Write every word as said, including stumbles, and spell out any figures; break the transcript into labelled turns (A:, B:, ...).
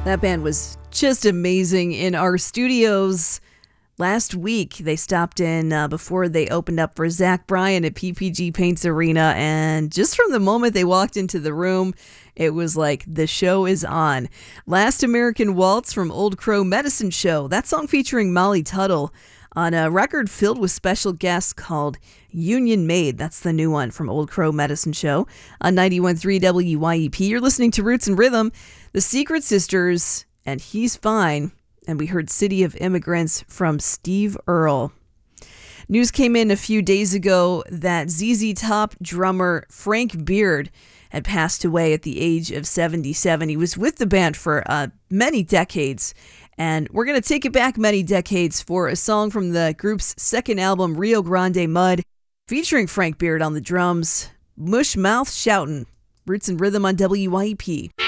A: That band was just amazing in our studios last week. They stopped in uh, before they opened up for Zach Bryan at P P G Paints Arena, and just from the moment they walked into the room, it was like the show is on. Last American Waltz from Old Crow Medicine Show. That song featuring Molly Tuttle on a record filled with special guests called Union Made. That's the new one from Old Crow Medicine Show on ninety-one point three W Y E P. You're listening to Roots and Rhythm, the Secret Sisters, and He's Fine. And we heard City of Immigrants from Steve Earle. News came in a few days ago that Z Z Top drummer Frank Beard had passed away at the age of seventy-seven. He was with the band for uh, many decades. And we're going to take it back many decades for a song from the group's second album, Rio Grande Mud, featuring Frank Beard on the drums, Mush Mouth Shoutin'. Roots and Rhythm on W Y E P.